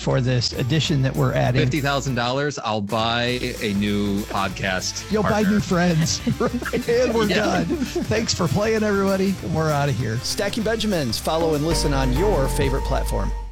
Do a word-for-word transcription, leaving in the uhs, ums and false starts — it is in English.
for this addition that we're adding. fifty thousand dollars, I'll buy a new podcast. You'll partner. buy new friends. And we're Yeah. done. Thanks for playing, everybody. We're out of here. Stacking Benjamins. Follow and listen on your favorite platform.